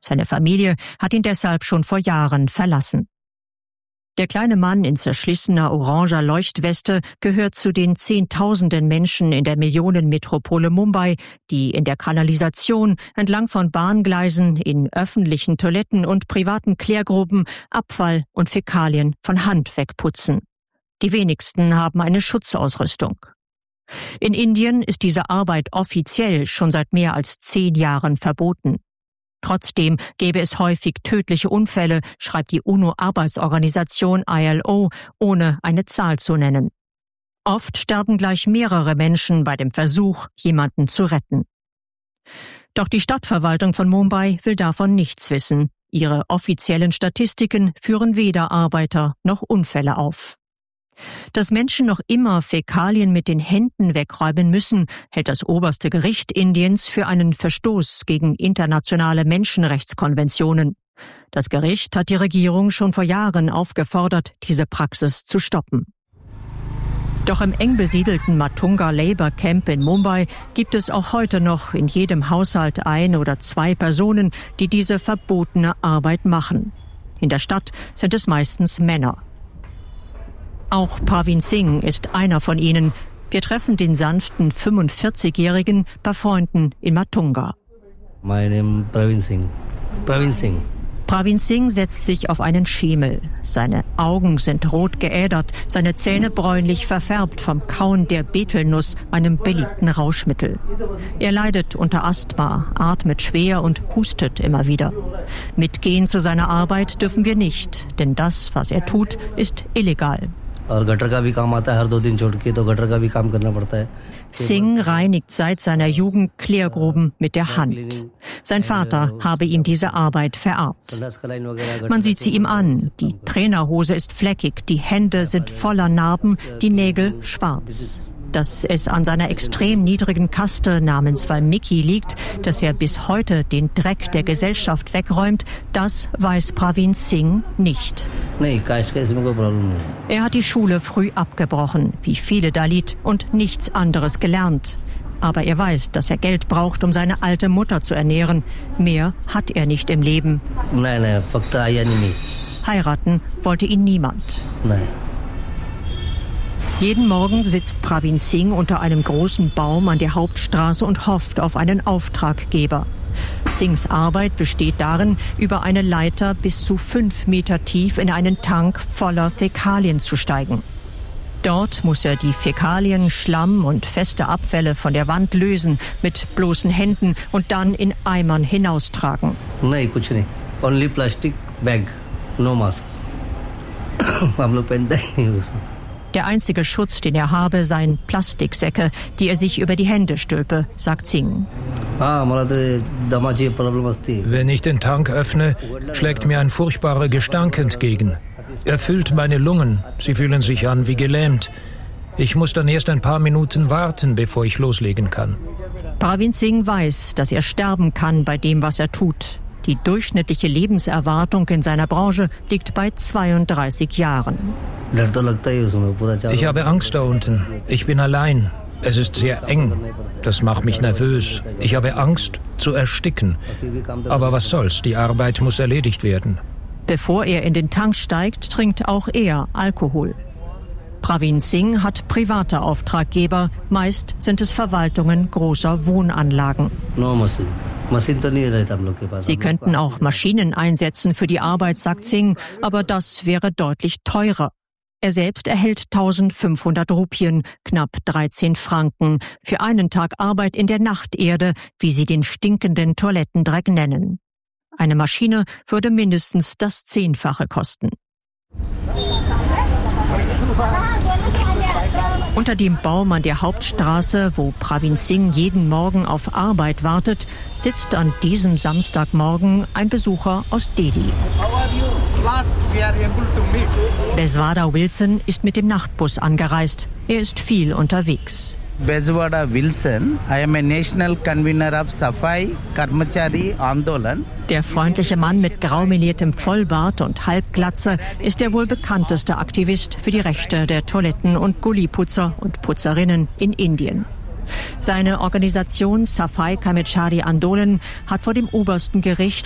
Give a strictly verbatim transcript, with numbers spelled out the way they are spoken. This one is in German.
Seine Familie hat ihn deshalb schon vor Jahren verlassen. Der kleine Mann in zerschlissener oranger Leuchtweste gehört zu den Zehntausenden Menschen in der Millionenmetropole Mumbai, die in der Kanalisation, entlang von Bahngleisen, in öffentlichen Toiletten und privaten Klärgruben Abfall und Fäkalien von Hand wegputzen. Die wenigsten haben eine Schutzausrüstung. In Indien ist diese Arbeit offiziell schon seit mehr als zehn Jahren verboten. Trotzdem gäbe es häufig tödliche Unfälle, schreibt die UNO-Arbeitsorganisation I L O, ohne eine Zahl zu nennen. Oft sterben gleich mehrere Menschen bei dem Versuch, jemanden zu retten. Doch die Stadtverwaltung von Mumbai will davon nichts wissen. Ihre offiziellen Statistiken führen weder Arbeiter noch Unfälle auf. Dass Menschen noch immer Fäkalien mit den Händen wegräumen müssen, hält das oberste Gericht Indiens für einen Verstoß gegen internationale Menschenrechtskonventionen. Das Gericht hat die Regierung schon vor Jahren aufgefordert, diese Praxis zu stoppen. Doch im eng besiedelten Matunga Labour Camp in Mumbai gibt es auch heute noch in jedem Haushalt ein oder zwei Personen, die diese verbotene Arbeit machen. In der Stadt sind es meistens Männer. Auch Pravin Singh ist einer von ihnen. Wir treffen den sanften fünfundvierzigjährigen bei Freunden in Matunga. My name is Pravin Singh. Pravin Singh. Pravin Singh setzt sich auf einen Schemel. Seine Augen sind rot geädert, seine Zähne bräunlich verfärbt vom Kauen der Betelnuss, einem beliebten Rauschmittel. Er leidet unter Asthma, atmet schwer und hustet immer wieder. Mitgehen zu seiner Arbeit dürfen wir nicht, denn das, was er tut, ist illegal. Singh reinigt seit seiner Jugend Klärgruben mit der Hand. Sein Vater habe ihm diese Arbeit vererbt. Man sieht sie ihm an. Die Trainerhose ist fleckig, die Hände sind voller Narben, die Nägel schwarz. Dass es an seiner extrem niedrigen Kaste namens Valmiki liegt, dass er bis heute den Dreck der Gesellschaft wegräumt, das weiß Pravin Singh nicht. Er hat die Schule früh abgebrochen, wie viele Dalit, und nichts anderes gelernt. Aber er weiß, dass er Geld braucht, um seine alte Mutter zu ernähren. Mehr hat er nicht im Leben. Heiraten wollte ihn niemand. Jeden Morgen sitzt Pravin Singh unter einem großen Baum an der Hauptstraße und hofft auf einen Auftraggeber. Singhs Arbeit besteht darin, über eine Leiter bis zu fünf Meter tief in einen Tank voller Fäkalien zu steigen. Dort muss er die Fäkalien, Schlamm und feste Abfälle von der Wand lösen, mit bloßen Händen und dann in Eimern hinaustragen. Nein, kuch nahi. Only plastic bag, no mask. Hum log pehnte hi nahi usko. Der einzige Schutz, den er habe, seien Plastiksäcke, die er sich über die Hände stülpe, sagt Singh. Wenn ich den Tank öffne, schlägt mir ein furchtbarer Gestank entgegen. Er füllt meine Lungen, sie fühlen sich an wie gelähmt. Ich muss dann erst ein paar Minuten warten, bevor ich loslegen kann. Pravin Singh weiß, dass er sterben kann bei dem, was er tut. Die durchschnittliche Lebenserwartung in seiner Branche liegt bei zweiunddreißig Jahren. Ich habe Angst da unten. Ich bin allein. Es ist sehr eng. Das macht mich nervös. Ich habe Angst zu ersticken. Aber was soll's? Die Arbeit muss erledigt werden. Bevor er in den Tank steigt, trinkt auch er Alkohol. Pravin Singh hat private Auftraggeber. Meist sind es Verwaltungen großer Wohnanlagen. Sie könnten auch Maschinen einsetzen für die Arbeit, sagt Singh, aber das wäre deutlich teurer. Er selbst erhält eintausendfünfhundert Rupien, knapp dreizehn Franken, für einen Tag Arbeit in der Nachterde, wie sie den stinkenden Toilettendreck nennen. Eine Maschine würde mindestens das Zehnfache kosten. Unter dem Baum an der Hauptstraße, wo Pravin Singh jeden Morgen auf Arbeit wartet, sitzt an diesem Samstagmorgen ein Besucher aus Delhi. Beswada Wilson ist mit dem Nachtbus angereist. Er ist viel unterwegs. Beswada Wilson, I am a national convener of Safai Karmachari Andolan. Der freundliche Mann mit graumeliertem Vollbart und Halbglatze ist der wohl bekannteste Aktivist für die Rechte der Toiletten- und Gulliputzer und Putzerinnen in Indien. Seine Organisation Safai Karmachari Andolan hat vor dem obersten Gericht